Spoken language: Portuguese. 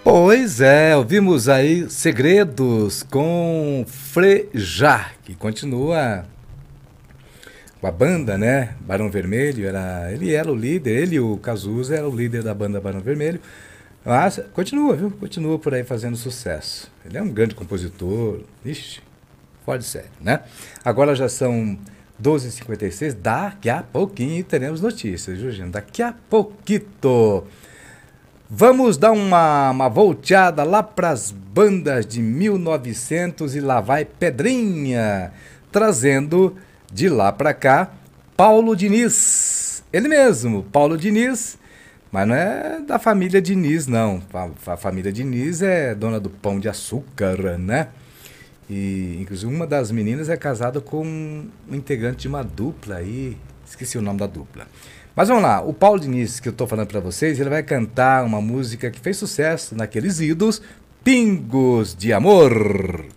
Pois é, ouvimos aí Segredos com Frejá, que continua com a banda, né? Barão Vermelho, ele era o líder, ele e o Cazuza era o líder da banda Barão Vermelho. Mas continua, viu? Continua por aí fazendo sucesso. Ele é um grande compositor, ixi, fora de sério, né? Agora já são 12h56, daqui a pouquinho teremos notícias, viu, gente? Daqui a pouquito. Vamos dar uma volteada lá para as bandas de 1900 e lá vai Pedrinha, trazendo de lá para cá Paulo Diniz. Ele mesmo, Paulo Diniz, mas não é da família Diniz, não. A família Diniz é dona do Pão de Açúcar, né? E inclusive uma das meninas é casada com um integrante de uma dupla aí, esqueci o nome da dupla. Mas vamos lá, o Paulo Diniz, que eu tô falando pra vocês, ele vai cantar uma música que fez sucesso naqueles idos, Pingos de Amor.